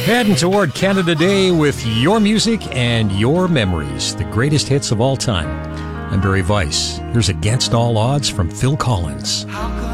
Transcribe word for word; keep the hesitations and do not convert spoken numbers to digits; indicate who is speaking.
Speaker 1: Heading toward Canada Day with your music and your memories, the greatest hits of all time. I'm Barry Weiss. Here's Against All Odds from Phil Collins.